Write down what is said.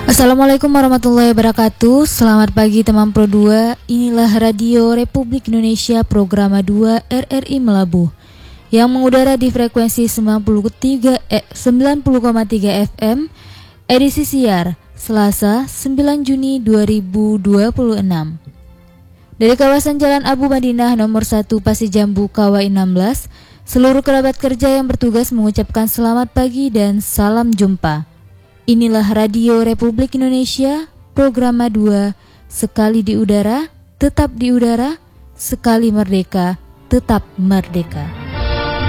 Assalamualaikum warahmatullahi wabarakatuh. Selamat pagi teman Pro 2. Inilah Radio Republik Indonesia Programa 2 RRI Melabuh yang mengudara di frekuensi 90,3 FM edisi siar Selasa 9 Juni 2026. Dari kawasan Jalan Abu Madinah nomor 1 Pasir Jambu Kawai 16, seluruh kerabat kerja yang bertugas mengucapkan selamat pagi dan salam jumpa. Inilah Radio Republik Indonesia, Programa 2, sekali di udara, tetap di udara, sekali merdeka, tetap merdeka.